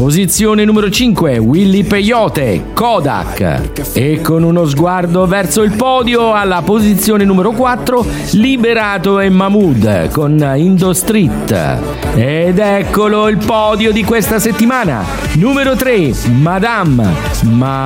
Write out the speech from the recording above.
Posizione numero 5, Willy Peyote, Kodak. E con uno sguardo verso il podio, alla posizione numero 4, Liberato e Mahmood con Indo Street. Ed eccolo il podio di questa settimana. Numero 3, Madame.